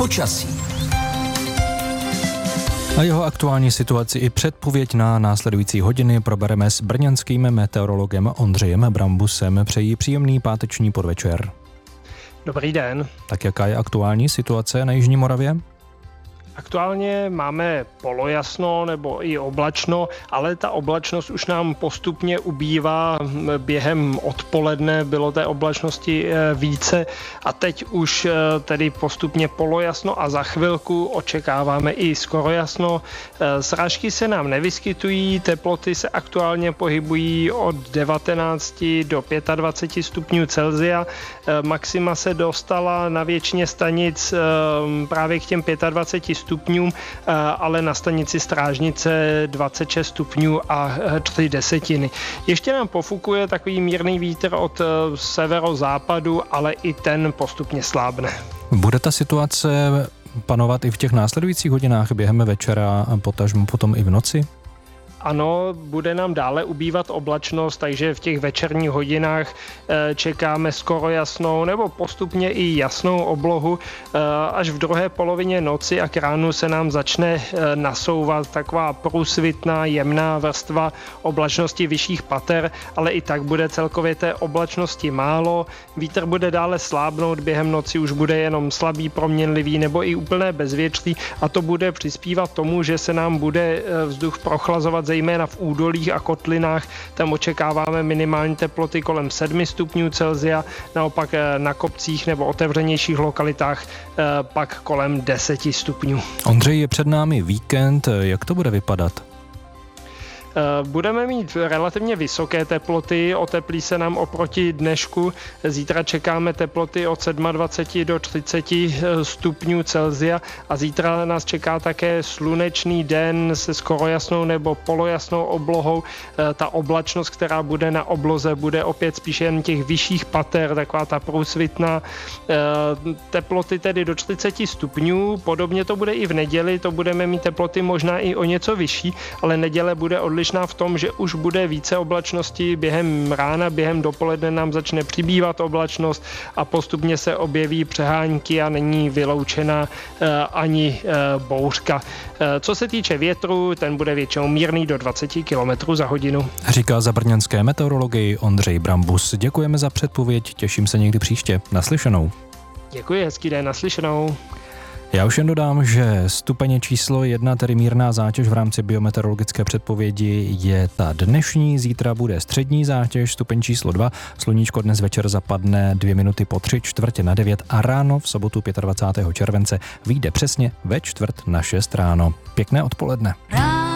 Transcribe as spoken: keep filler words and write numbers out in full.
počasí. A jeho aktuální situaci i předpověď na následující hodiny probereme s brněnským meteorologem Ondřejem Brambusem. Přeji příjemný páteční podvečer. Dobrý den. Tak jaká je aktuální situace na Jižní Moravě? Aktuálně máme polojasno nebo i oblačno, ale ta oblačnost už nám postupně ubývá. Během odpoledne bylo té oblačnosti více a teď už tedy postupně polojasno a za chvilku očekáváme i skoro jasno. Srážky se nám nevyskytují, teploty se aktuálně pohybují od devatenáct do dvacet pět stupňů Celsia. Maxima se dostala na většině stanic právě k těm dvacet pěti stupňům, ale na stanici Strážnice dvacet šest stupňů a tři desetiny. Ještě nám pofukuje takový mírný vítr od severozápadu, ale i ten postupně slábne. Bude ta situace panovat i v těch následujících hodinách během večera a potažmo potom i v noci? Ano, bude nám dále ubývat oblačnost, takže v těch večerních hodinách čekáme skoro jasnou nebo postupně i jasnou oblohu. Až v druhé polovině noci a k ránu se nám začne nasouvat taková průsvitná, jemná vrstva oblačnosti vyšších pater, ale i tak bude celkově té oblačnosti málo. Vítr bude dále slábnout, během noci už bude jenom slabý, proměnlivý nebo i úplné bezvětří a to bude přispívat tomu, že se nám bude vzduch prochlazovat zejména v údolích a kotlinách. Tam očekáváme minimální teploty kolem sedmi stupňů Celsia, naopak na kopcích nebo otevřenějších lokalitách pak kolem deseti stupňů. Ondřej, je před námi víkend, jak to bude vypadat? Budeme mít relativně vysoké teploty, oteplí se nám oproti dnešku. Zítra čekáme teploty od dvacet sedm do třicet stupňů Celsia a zítra nás čeká také slunečný den se skoro jasnou nebo polojasnou oblohou. Ta oblačnost, která bude na obloze, bude opět spíše jen těch vyšších pater, taková ta průsvitná. Teploty tedy do třicet stupňů, podobně to bude i v neděli, to budeme mít teploty možná i o něco vyšší, ale neděle bude odlišná v tom, že už bude více oblačnosti během rána, během dopoledne nám začne přibývat oblačnost a postupně se objeví přehánky a není vyloučena uh, ani uh, bouřka. Uh, co se týče větru, ten bude většinou mírný do dvacet kilometrů za hodinu. Říká za brněnské meteorologii Ondřej Brambus. Děkujeme za předpověď, těším se někdy příště. Naslyšenou. Děkuji, hezký den, naslyšenou. Já už jen dodám, že stupeň číslo jedna, tedy mírná zátěž v rámci biometeorologické předpovědi, je ta dnešní, zítra bude střední zátěž, stupeň číslo dva, sluníčko dnes večer zapadne dvě minuty po tři čtvrtě na devět a ráno v sobotu dvacátého pátého července vyjde přesně ve čtvrt na šest ráno. Pěkné odpoledne.